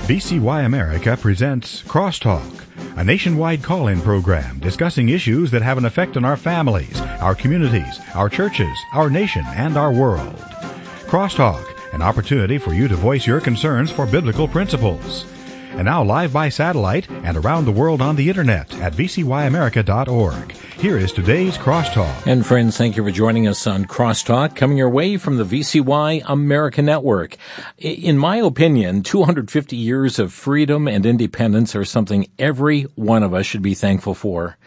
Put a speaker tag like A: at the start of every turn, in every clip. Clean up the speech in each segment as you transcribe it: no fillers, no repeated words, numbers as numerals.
A: VCY America presents Crosstalk, a nationwide call-in program discussing issues that have an effect on our families, our communities, our churches, our nation, and our world. Crosstalk, an opportunity for you to voice your concerns for biblical principles. And now live by satellite and around the world on the internet at vcyamerica.org. Here is today's Crosstalk.
B: And friends, thank you for joining us on Crosstalk, coming your way from the VCY America Network. In my opinion, 250 years of freedom and independence are something every one of us should be thankful for.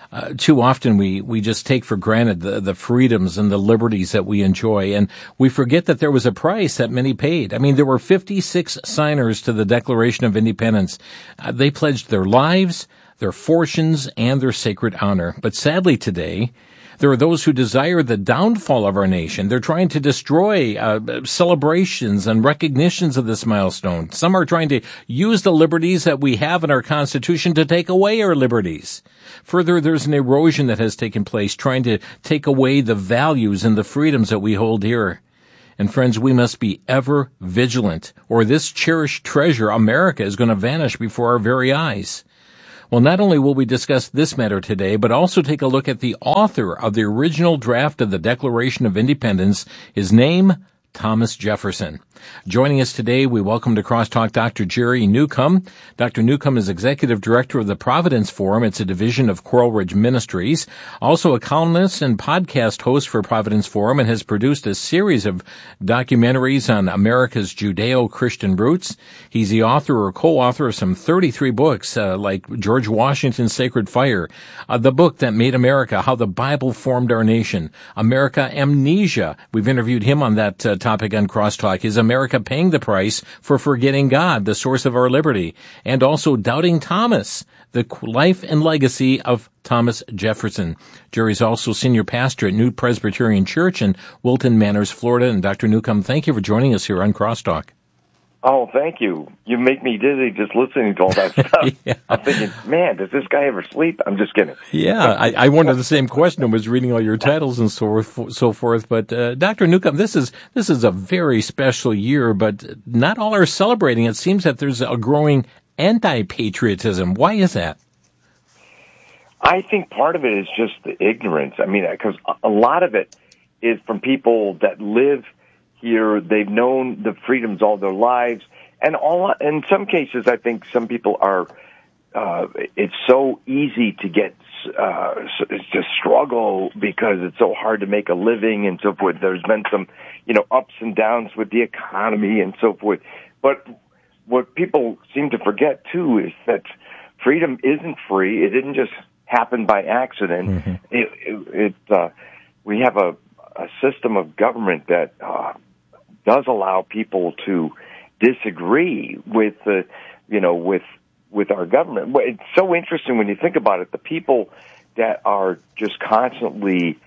B: Too often we just take for granted the freedoms and the liberties that we enjoy, and we forget that there was a price that many paid. I mean, there were 56 signers to the Declaration of Independence. They pledged their lives, their fortunes, and their sacred honor. But sadly today, there are those who desire the downfall of our nation. They're trying to destroy celebrations and recognitions of this milestone. Some are trying to use the liberties that we have in our Constitution to take away our liberties. Further, there's an erosion that has taken place, trying to take away the values and the freedoms that we hold dear. And friends, we must be ever vigilant, or this cherished treasure, America, is going to vanish before our very eyes. Well, not only will we discuss this matter today, but also take a look at the author of the original draft of the Declaration of Independence. His name, Thomas Jefferson. Joining us today, we welcome to Crosstalk Dr. Jerry Newcomb. Dr. Newcomb is Executive Director of the Providence Forum. It's a division of Coral Ridge Ministries. Also a columnist and podcast host for Providence Forum, and has produced a series of documentaries on America's Judeo-Christian roots. He's the author or co-author of some 33 books, like George Washington's Sacred Fire, the book that made America, How the Bible Formed Our Nation, America Amnesia. We've interviewed him on that topic on Crosstalk. Is America paying the price for forgetting God, the source of our liberty? And also Doubting Thomas, the life and legacy of Thomas Jefferson. Jerry's also senior pastor at New Presbyterian Church in Wilton Manors, Florida. And Dr. Newcomb, thank you for joining us here on Crosstalk.
C: Oh, thank you. You make me dizzy just listening to all that stuff. Yeah. I'm thinking, man, does this guy ever sleep? I'm just kidding.
B: Yeah, I wondered the same question. I was reading all your titles and so forth. But Dr. Newcomb, this is a very special year, but not all are celebrating. It seems that there's a growing anti-patriotism. Why is that?
C: I think part of it is just the ignorance. I mean, because a lot of it is from people that live here. They've known the freedoms all their lives, and in some cases, I think some people are. It's so easy to get to struggle because it's so hard to make a living and so forth. There's been some, ups and downs with the economy and so forth. But what people seem to forget too is that freedom isn't free. It didn't just happen by accident. Mm-hmm. We have a system of government that does allow people to disagree with with our government. It's so interesting when you think about it. The people that are just constantly,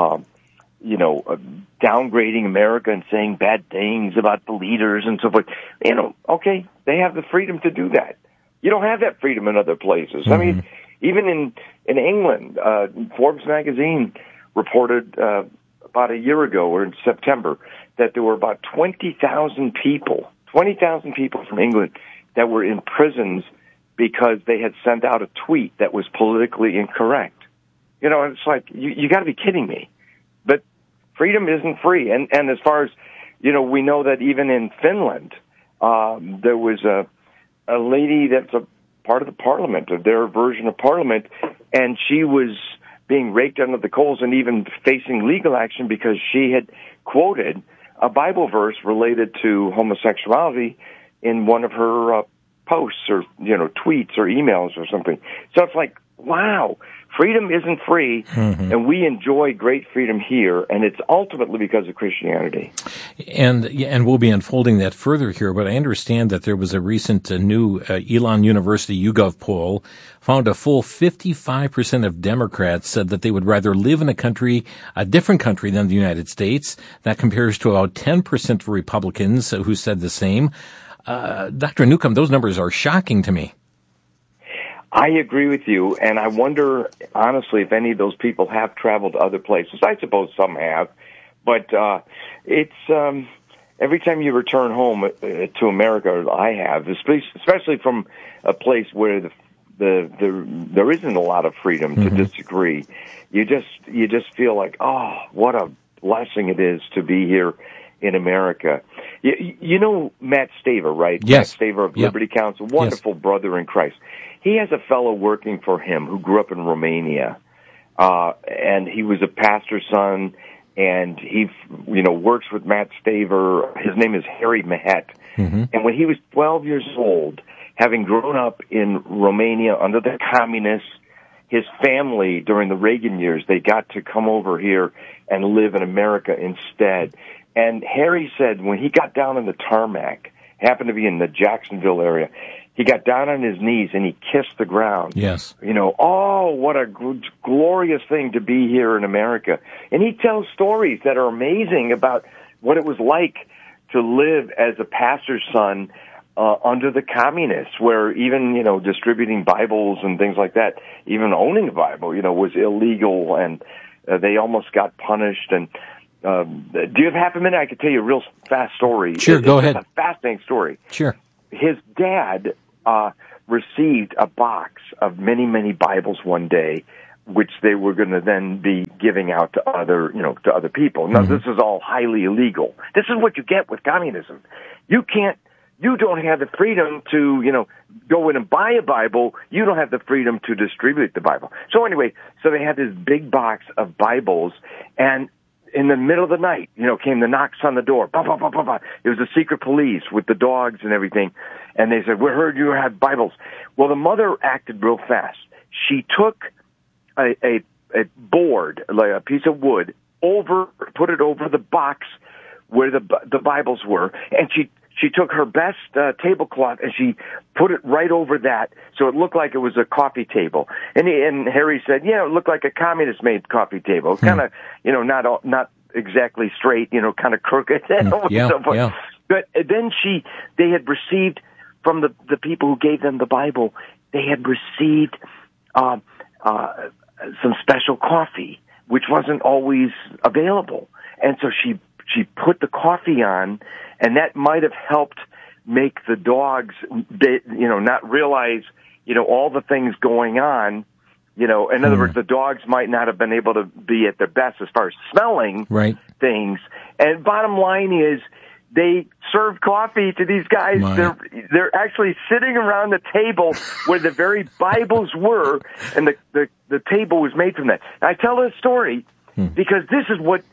C: downgrading America and saying bad things about the leaders and so forth. Okay, they have the freedom to do that. You don't have that freedom in other places. Mm-hmm. I mean, even in England, Forbes magazine reported about a year ago, or in September, that there were about 20,000 people from England that were in prisons because they had sent out a tweet that was politically incorrect. It's like, you got to be kidding me. But freedom isn't free. And as far as, we know that even in Finland, there was a lady that's a part of the parliament, of their version of parliament, and she was being raked under the coals and even facing legal action because she had quoted a Bible verse related to homosexuality in one of her posts or, tweets or emails or something. So it's like, wow, freedom isn't free, mm-hmm. and we enjoy great freedom here, and it's ultimately because of Christianity.
B: And we'll be unfolding that further here, but I understand that there was a recent new Elon University YouGov poll found a full 55% of Democrats said that they would rather live in a different country than the United States. That compares to about 10% of Republicans who said the same. Dr. Newcomb, those numbers are shocking to me.
C: I agree with you, and I wonder, honestly, if any of those people have traveled to other places. I suppose some have, but it's every time you return home to America, I have, especially from a place where there isn't a lot of freedom to disagree. You just feel like, oh, what a blessing it is to be here in America. You know Matt Staver, right?
B: Yes.
C: Matt Staver of Liberty Counsel, wonderful brother in Christ. He has a fellow working for him who grew up in Romania, and he was a pastor's son, and he, works with Matt Staver. His name is Harry Mahet. And when he was 12 years old, having grown up in Romania under the communists, his family, during the Reagan years, they got to come over here and live in America instead. And Harry said when he got down on the tarmac, happened to be in the Jacksonville area, he got down on his knees and he kissed the ground.
B: Yes.
C: Oh, what a glorious thing to be here in America. And he tells stories that are amazing about what it was like to live as a pastor's son under the communists, where even, distributing Bibles and things like that, even owning a Bible, was illegal, and they almost got punished. And do you have half a minute? I could tell you a real fast story.
B: Sure, go ahead.
C: It's a fascinating story.
B: Sure.
C: His dad received a box of many, many Bibles one day, which they were going to then be giving out to other people. Now, this is all highly illegal. This is what you get with communism. You don't have the freedom to, go in and buy a Bible. You don't have the freedom to distribute the Bible. So anyway, they had this big box of Bibles, and in the middle of the night, came the knocks on the door. Bah, bah, bah, bah, bah. It was the secret police with the dogs and everything. And they said, we heard you had Bibles. Well, the mother acted real fast. She took a board, like a piece of wood, put it over the box where the Bibles were, and she took her best tablecloth and she put it right over that, so it looked like it was a coffee table. And Harry said, "Yeah, it looked like a communist-made coffee table, kind of, not exactly straight, kind of crooked."
B: Yeah.
C: But then they had received from the people who gave them the Bible, they had received some special coffee, which wasn't always available, and so she put the coffee on, and that might have helped make the dogs, not realize, all the things going on. In other words, the dogs might not have been able to be at their best as far as smelling things. And bottom line is, they served coffee to these guys. They're actually sitting around the table where the very Bibles were, and the table was made from that. And I tell this story because this is what,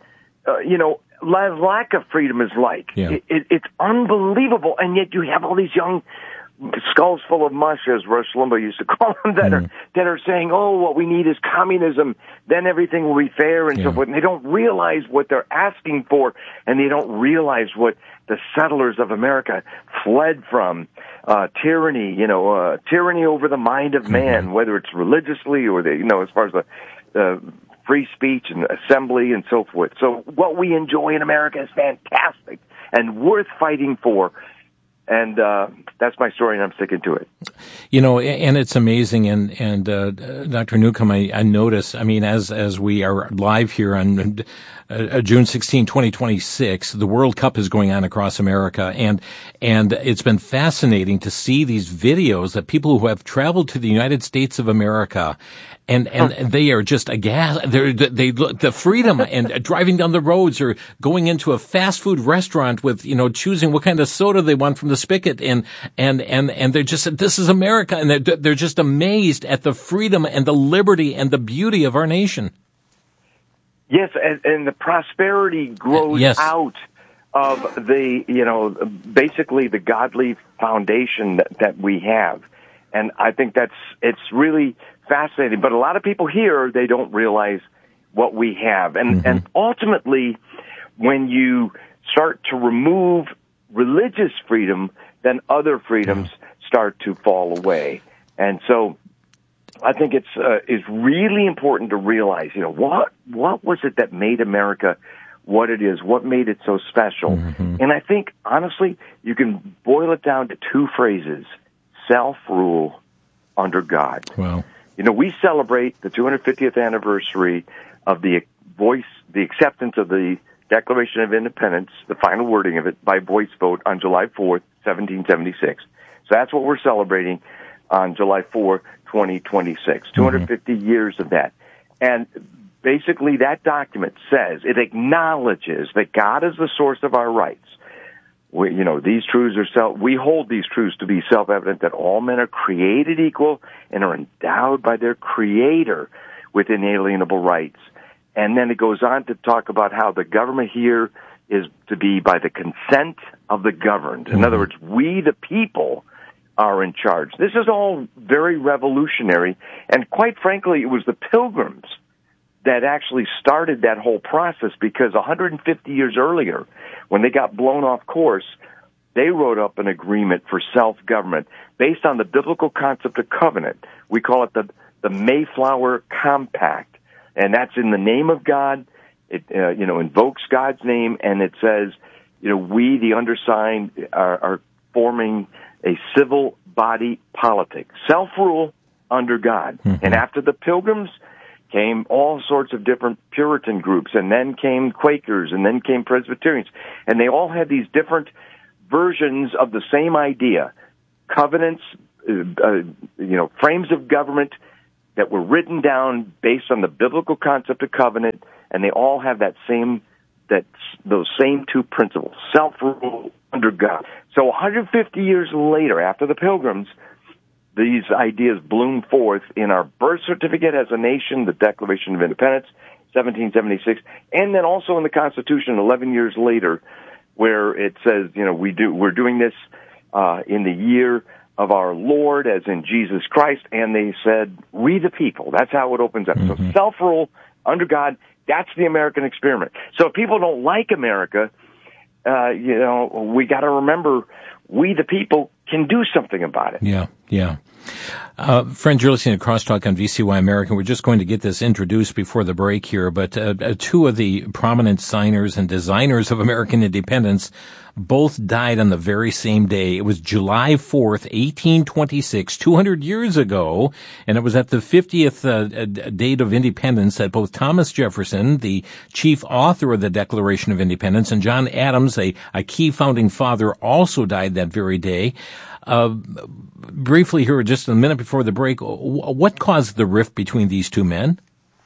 C: lack of freedom is like.
B: Yeah.
C: It's unbelievable, and yet you have all these young skulls full of mush, as Rush Limbaugh used to call them, that are saying, "Oh, what we need is communism. Then everything will be fair," and so forth. And they don't realize what they're asking for, and they don't realize what the settlers of America fled from: tyranny. Tyranny over the mind of man, whether it's religiously or as far as the free speech and assembly and so forth. So what we enjoy in America is fantastic and worth fighting for. And that's my story, and I'm sticking to it.
B: And it's amazing. And Dr. Newcomb, I notice, as we are live here on June 16, 2026, the World Cup is going on across America. And it's been fascinating to see these videos that people who have traveled to the United States of America, and they are just aghast. They look the freedom and driving down the roads, or going into a fast food restaurant with, choosing what kind of soda they want from the spigot, and they're just, this is America, and they're just amazed at the freedom and the liberty and the beauty of our nation.
C: Yes, and the prosperity grows out of the, basically the godly foundation that we have. And I think it's really fascinating. But a lot of people here, they don't realize what we have. And ultimately, when you start to remove religious freedom, then other freedoms start to fall away. And so I think it's really important to realize, what was it that made America what it is? What made it so special? And I think, honestly, you can boil it down to two phrases: self-rule under God.
B: Wow.
C: We celebrate the 250th anniversary of the acceptance of the Declaration of Independence, the final wording of it, by voice vote on July 4th, 1776. So that's what we're celebrating on July 4, 2026. 250 years of that. And basically that document says, it acknowledges that God is the source of our rights. These truths we hold these truths to be self-evident, that all men are created equal and are endowed by their Creator with inalienable rights. And then it goes on to talk about how the government here is to be by the consent of the governed. In other words, we the people are in charge. This is all very revolutionary, and quite frankly, it was the Pilgrims that actually started that whole process, because 150 years earlier, when they got blown off course, they wrote up an agreement for self-government based on the biblical concept of covenant. We call it the Mayflower Compact, and that's in the name of God. It invokes God's name, and it says, we, the undersigned, are forming a civil body politic, self-rule under God. And after the Pilgrims came all sorts of different Puritan groups, and then came Quakers, and then came Presbyterians, and they all had these different versions of the same idea: covenants, frames of government that were written down based on the biblical concept of covenant, and they all have those same two principles: self-rule under God. So 150 years later, after the Pilgrims, these ideas bloom forth in our birth certificate as a nation, the Declaration of Independence, 1776, and then also in the Constitution 11 years later, where it says, we're doing this in the year of our Lord, as in Jesus Christ, and they said, we the people. That's how it opens up. So self-rule under God, that's the American experiment. So if people don't like America, we got to remember, we the people can do something about it.
B: Yeah. Friends, you're listening to Crosstalk on VCY America. We're just going to get this introduced before the break here, but two of the prominent signers and designers of American independence both died on the very same day. It was July 4th, 1826, 200 years ago, and it was at the 50th date of independence that both Thomas Jefferson, the chief author of the Declaration of Independence, and John Adams, a key founding father, also died that very day. Briefly here, just a minute before the break, what caused the rift between these two men?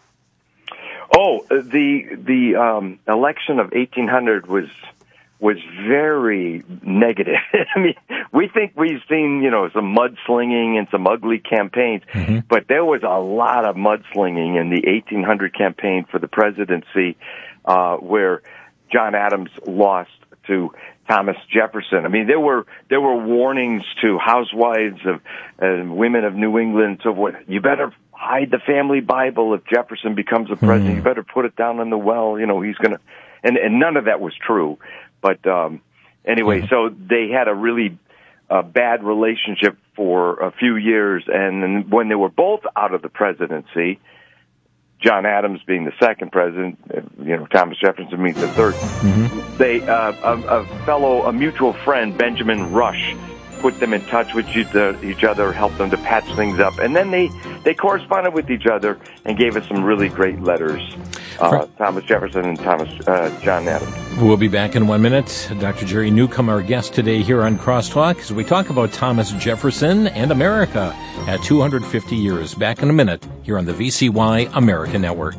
C: The election of 1800 was very negative. I mean, we think we've seen, some mudslinging and some ugly campaigns, but there was a lot of mudslinging in the 1800 campaign for the presidency, where John Adams lost to Thomas Jefferson. I mean, there were warnings to housewives of women of New England. So you better hide the family Bible if Jefferson becomes a president. You better put it down in the well. He's going to, and none of that was true. But anyway, so they had a really bad relationship for a few years, and then when they were both out of the presidency, John Adams being the second president, Thomas Jefferson being the third, they a mutual friend, Benjamin Rush, put them in touch with each other, helped them to patch things up, and then they corresponded with each other and gave us some really great letters. Thomas Jefferson and John Adams.
B: We'll be back in 1 minute. Dr. Jerry Newcomb, our guest today here on Crosstalk, as we talk about Thomas Jefferson and America at 250 years. Back in a minute here on the VCY America Network.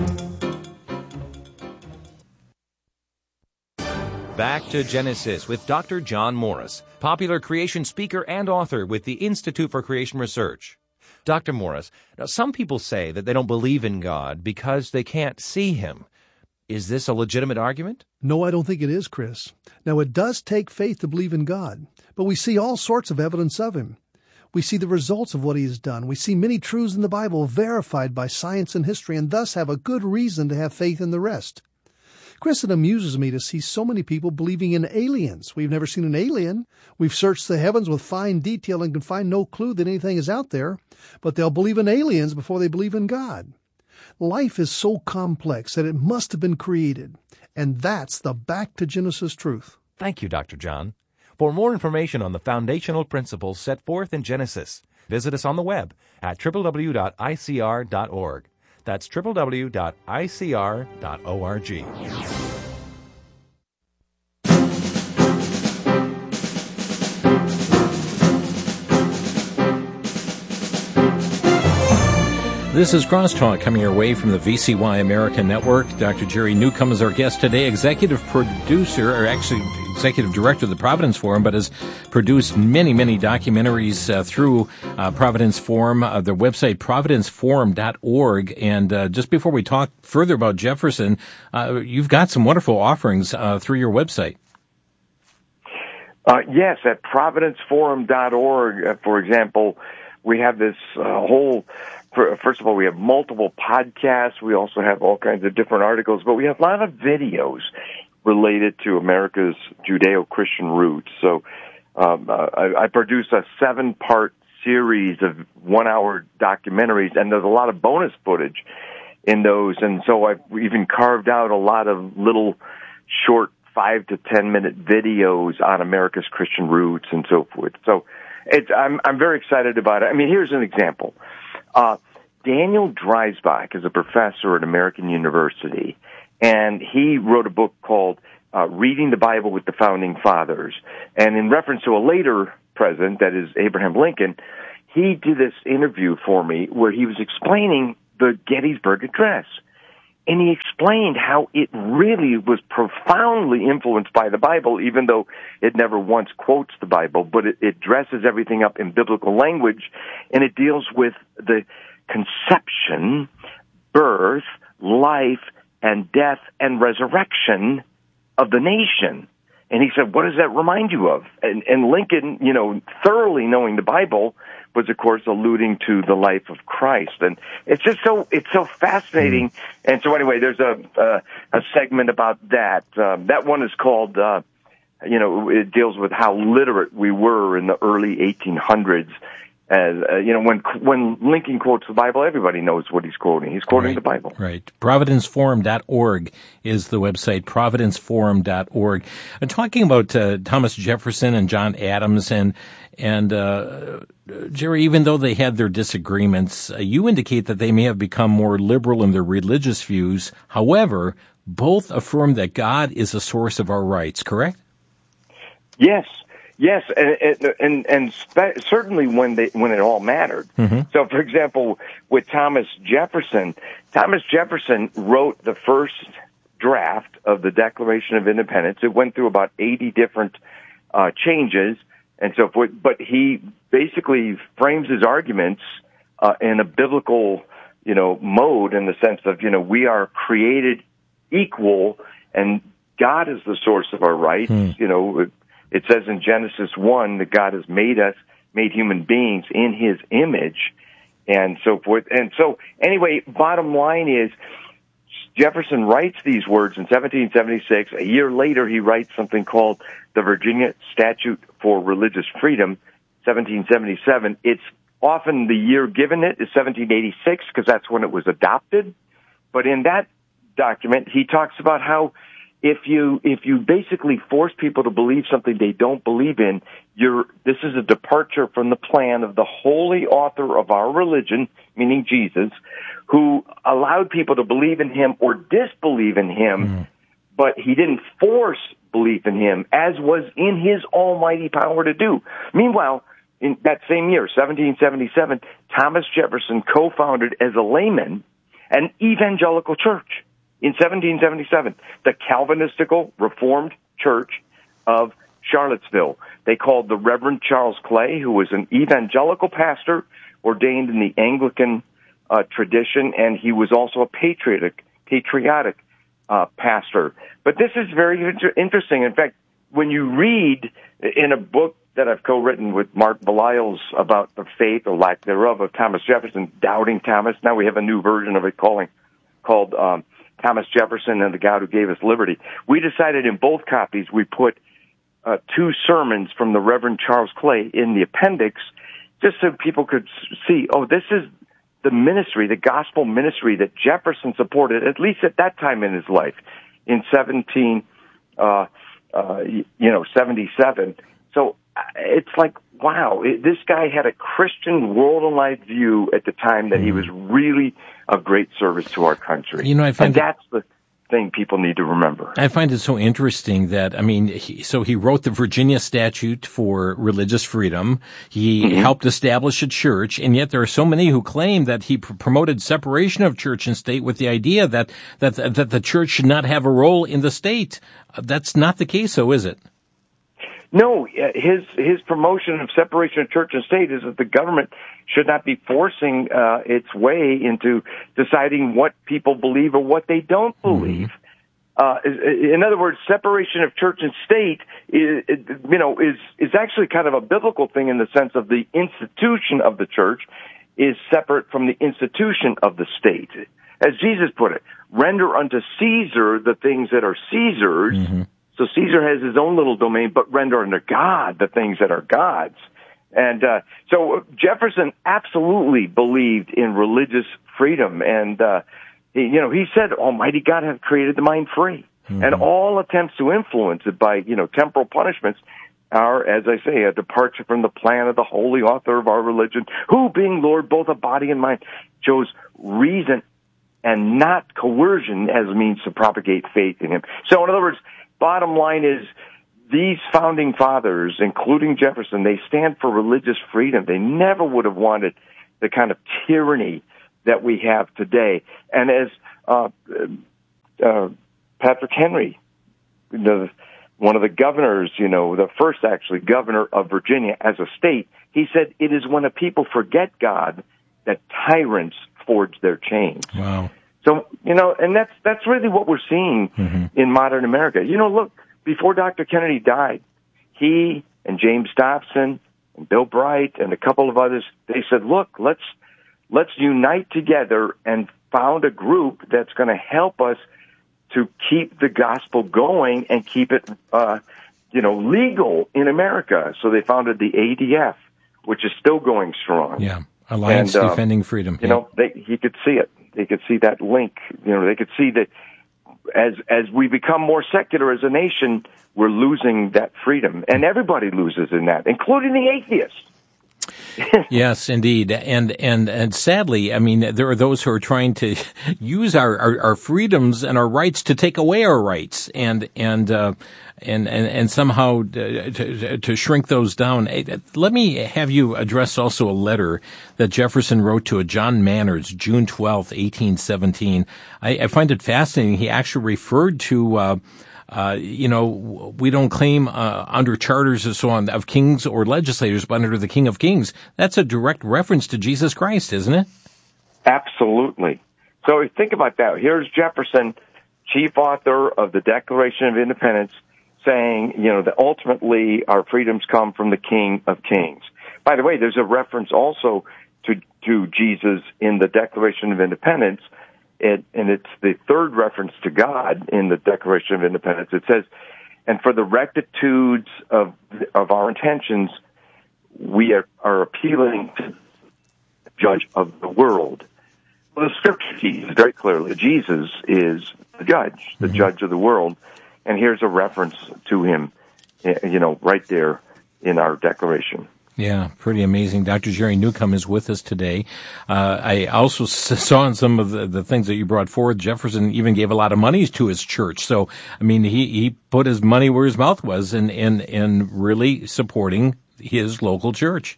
D: Back to Genesis with Dr. John Morris, popular creation speaker and author with the Institute for Creation Research. Dr. Morris, now some people say that they don't believe in God because they can't see Him. Is this a legitimate argument?
E: No, I don't think it is, Chris. Now, it does take faith to believe in God, but we see all sorts of evidence of Him. We see the results of what He has done. We see many truths in the Bible verified by science and history, and thus have a good reason to have faith in the rest. Chris, it amuses me to see so many people believing in aliens. We've never seen an alien. We've searched the heavens with fine detail and can find no clue that anything is out there, but they'll believe in aliens before they believe in God. Life is so complex that it must have been created, and that's the back to Genesis truth.
D: Thank you, Dr. John. For more information on the foundational principles set forth in Genesis, visit us on the web at www.icr.org. That's www.icr.org.
B: This is Crosstalk coming your way from the VCY America Network. Dr. Jerry Newcomb is our guest today, executive producer, or actually executive director of the Providence Forum, but has produced many, many documentaries through Providence Forum, their website, providenceforum.org. And just before we talk further about Jefferson, you've got some wonderful offerings through your website.
C: Yes, at providenceforum.org, for example, we have this whole... First of all, we have multiple podcasts. We also have all kinds of different articles, but we have a lot of videos related to America's Judeo-Christian roots. So I produced a 7-part series of 1-hour documentaries, and there's a lot of bonus footage in those. And so I've even carved out a lot of little short 5 to 10 minute videos on America's Christian roots and so forth. So I'm very excited about it. I mean, here's an example. Daniel Dreisbach is a professor at American University, and he wrote a book called Reading the Bible with the Founding Fathers. And in reference to a later president, that is Abraham Lincoln, he did this interview for me where he was explaining the Gettysburg Address. And he explained how it really was profoundly influenced by the Bible, even though it never once quotes the Bible, but it dresses everything up in biblical language, and it deals with the conception, birth, life, and death and resurrection of the nation. And he said, what does that remind you of? And Lincoln, thoroughly knowing the Bible, was, of course, alluding to the life of Christ. And it's just it's so fascinating. And so anyway, there's a segment about that. That one is called, it deals with how literate we were in the early 1800s. When Lincoln quotes the Bible, everybody knows what he's quoting. He's quoting the Bible.
B: Right. Providenceforum.org is the website, providenceforum.org. And talking about Thomas Jefferson and John Adams and Jerry, even though they had their disagreements, you indicate that they may have become more liberal in their religious views. However, both affirm that God is the source of our rights, correct?
C: Yes, and certainly when it all mattered. Mm-hmm. So, for example, with Thomas Jefferson wrote the first draft of the Declaration of Independence. It went through about 80 different changes and so forth, but he basically frames his arguments in a biblical, mode, in the sense of, we are created equal, and God is the source of our rights. It says in Genesis 1 that God has made human beings in His image, and so forth. And so, anyway, bottom line is, Jefferson writes these words in 1776. A year later, he writes something called the Virginia Statute for Religious Freedom, 1777. It's often the year given it is 1786 because that's when it was adopted. But in that document, he talks about how if you basically force people to believe something they don't believe in, this is a departure from the plan of the holy author of our religion, meaning Jesus, who allowed people to believe in Him or disbelieve in Him, but He didn't force belief in Him, as was in His almighty power to do. Meanwhile, in that same year, 1777, Thomas Jefferson co-founded as a layman an evangelical church. In 1777, the Calvinistical Reformed Church of Charlottesville. They called the Reverend Charles Clay, who was an evangelical pastor ordained in the Anglican tradition, and he was also a patriotic pastor. But this is very interesting. In fact, when you read in a book that I've co-written with Mark Belials about the faith or lack thereof of Thomas Jefferson, Doubting Thomas, now we have a new version of it called Thomas Jefferson and the God Who Gave Us Liberty. We decided in both copies we put 2 sermons from the Reverend Charles Clay in the appendix, just so people could see, this is the ministry, the gospel ministry that Jefferson supported, at least at that time in his life, in 1777. So it's like, wow, this guy had a Christian world-alive view at the time that he was really of great service to our country.
B: I find
C: thing people need to remember.
B: I find it so interesting that, he wrote the Virginia Statute for religious freedom. He helped establish a church, and yet there are so many who claim that he promoted separation of church and state with the idea that the church should not have a role in the state. That's not the case, though, is it?
C: No, his promotion of separation of church and state is that the government should not be forcing its way into deciding what people believe or what they don't believe. In other words, separation of church and state is actually kind of a biblical thing in the sense of the institution of the church is separate from the institution of the state. As Jesus put it, render unto Caesar the things that are Caesar's. So Caesar has his own little domain, but render unto God the things that are God's. And so Jefferson absolutely believed in religious freedom, and he said, "Almighty God hath created the mind free," and all attempts to influence it by temporal punishments are, as I say, a departure from the plan of the holy author of our religion, who, being Lord both of body and mind, chose reason and not coercion as a means to propagate faith in him. So, in other words, bottom line is, these founding fathers, including Jefferson, they stand for religious freedom. They never would have wanted the kind of tyranny that we have today. And as Patrick Henry, one of the governors, the first actually governor of Virginia as a state, he said, "It is when a people forget God that tyrants forge their chains."
B: Wow.
C: So, and that's really what we're seeing in modern America. Look, before Dr. Kennedy died, he and James Dobson and Bill Bright and a couple of others, they said, "Look, let's unite together and found a group that's going to help us to keep the gospel going and keep it, legal in America." So they founded the ADF, which is still going strong.
B: Yeah, Alliance Defending Freedom.
C: He could see it. They could see that link. They could see that as we become more secular as a nation, we're losing that freedom, and everybody loses in that, including the atheists.
B: Yes, indeed, and sadly, there are those who are trying to use our freedoms and our rights to take away our rights, and somehow to shrink those down. Let me have you address also a letter that Jefferson wrote to a John Manners, June 12th, 1817. I find it fascinating. He actually referred to. We don't claim under charters and so on of kings or legislators, but under the King of Kings. That's a direct reference to Jesus Christ, isn't it?
C: Absolutely. So think about that. Here's Jefferson, chief author of the Declaration of Independence, saying, that ultimately our freedoms come from the King of Kings. By the way, there's a reference also to Jesus in the Declaration of Independence. And it's the third reference to God in the Declaration of Independence. It says, "And for the rectitudes of our intentions, we are appealing to the judge of the world." Well, the scripture teaches very clearly Jesus is the judge of the world. And here's a reference to him, right there in our declaration.
B: Yeah, pretty amazing. Dr. Jerry Newcomb is with us today. I also saw in some of the things that you brought forward, Jefferson even gave a lot of money to his church. So, he put his money where his mouth was in really supporting his local church.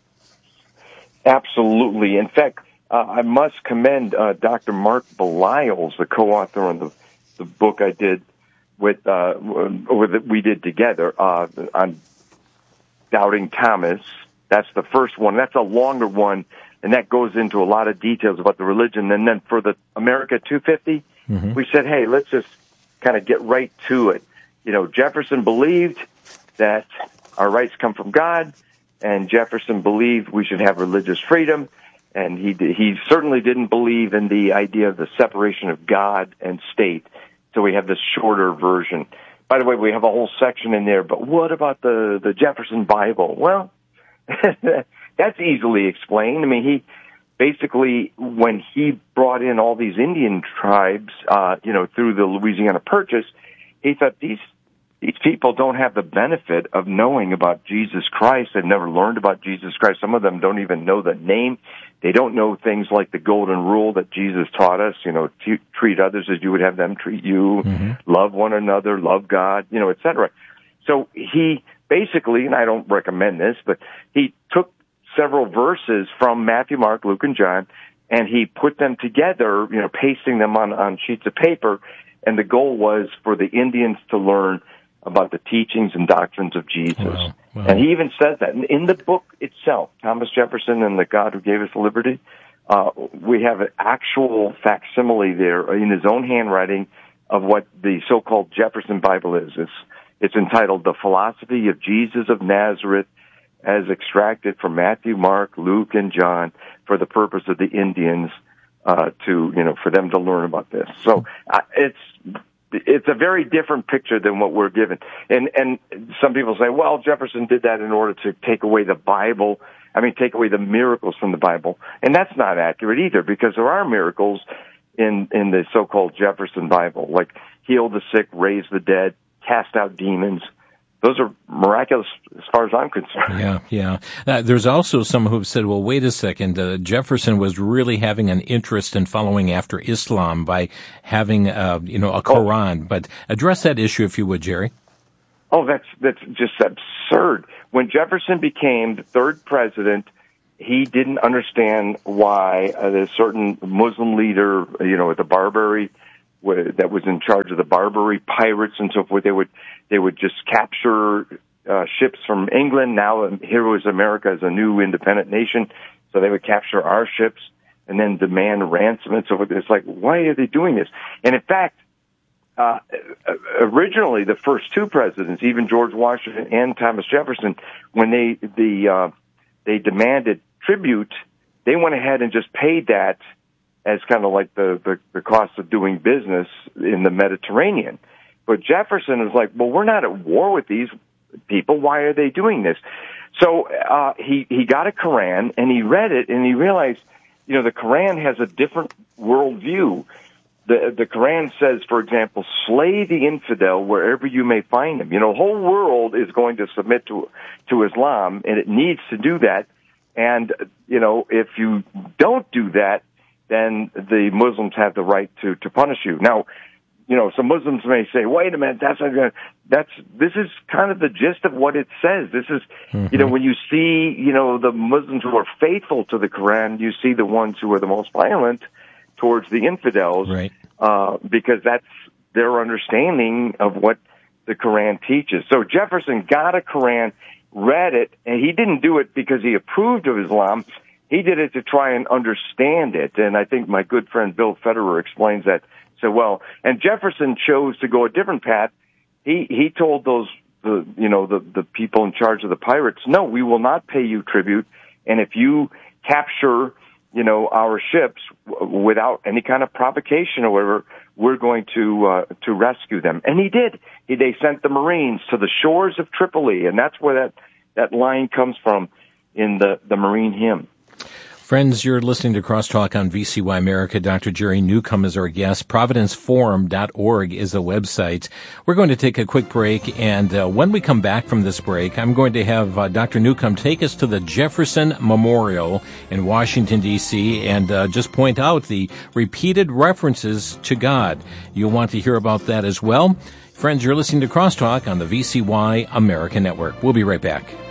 C: Absolutely. In fact, I must commend Dr. Mark Belials, the co-author on the book I did we did together on Doubting Thomas. That's the first one. That's a longer one, and that goes into a lot of details about the religion. And then for the America 250, we said, hey, let's just kind of get right to it. Jefferson believed that our rights come from God, and Jefferson believed we should have religious freedom, and he certainly didn't believe in the idea of the separation of God and state. So we have this shorter version. By the way, we have a whole section in there, but what about the Jefferson Bible? Well, that's easily explained. He basically, when he brought in all these Indian tribes, through the Louisiana Purchase, he thought these these people don't have the benefit of knowing about Jesus Christ. They've never learned about Jesus Christ. Some of them don't even know the name. They don't know things like the golden rule that Jesus taught us, treat others as you would have them treat you, love one another, love God, et cetera. So he basically, and I don't recommend this, but he took several verses from Matthew, Mark, Luke, and John, and he put them together, pasting them on sheets of paper, and the goal was for the Indians to learn about the teachings and doctrines of Jesus. Wow. And he even says that. In the book itself, Thomas Jefferson and the God Who Gave Us Liberty, we have an actual facsimile there in his own handwriting of what the so-called Jefferson Bible is. It's entitled The Philosophy of Jesus of Nazareth as extracted from Matthew, Mark, Luke, and John for the purpose of the Indians for them to learn about this. So it's a very different picture than what we're given. And some people say, well, Jefferson did that in order to take away the Bible. Take away the miracles from the Bible. And that's not accurate either, because there are miracles in the so-called Jefferson Bible, like heal the sick, raise the dead, cast out demons. Those are miraculous as far as I'm concerned.
B: Yeah. There's also some who have said, well, wait a second, Jefferson was really having an interest in following after Islam by having, a Quran. But address that issue, if you would, Jerry.
C: Oh, that's just absurd. When Jefferson became the third president, he didn't understand why a certain Muslim leader, the Barbary, that was in charge of the Barbary pirates and so forth, they would just capture ships from England. Now here was America as a new independent nation, so they would capture our ships and then demand ransom and so forth. It's like, why are they doing this? And in fact, originally the first two presidents, even George Washington and Thomas Jefferson, when they demanded tribute, they went ahead and just paid that as kind of like the cost of doing business in the Mediterranean. But Jefferson is like, well, we're not at war with these people. Why are they doing this? So he got a Quran, and he read it, and he realized, the Quran has a different worldview. The Quran says, for example, slay the infidel wherever you may find him. The whole world is going to submit to Islam, and it needs to do that. And, if you don't do that, then the Muslims have the right to punish you. Now, some Muslims may say, wait a minute, this is kind of the gist of what it says. This is, when you see, the Muslims who are faithful to the Quran, you see the ones who are the most violent towards the infidels,
B: right?
C: Because that's their understanding of what the Quran teaches. So Jefferson got a Quran, read it, and he didn't do it because he approved of Islam. He did it to try and understand it, and I think my good friend Bill Federer explains that so well. And Jefferson chose to go a different path. He told the people in charge of the pirates, no, we will not pay you tribute, and if you capture, our ships without any kind of provocation or whatever, we're going to rescue them. And he did. They sent the Marines to the shores of Tripoli, and that's where that line comes from in the Marine hymn.
B: Friends, you're listening to Crosstalk on VCY America. Dr. Jerry Newcomb is our guest. ProvidenceForum.org is the website. We're going to take a quick break, and when we come back from this break, I'm going to have Dr. Newcomb take us to the Jefferson Memorial in Washington, D.C., and just point out the repeated references to God. You'll want to hear about that as well. Friends, you're listening to Crosstalk on the VCY America Network. We'll be right back.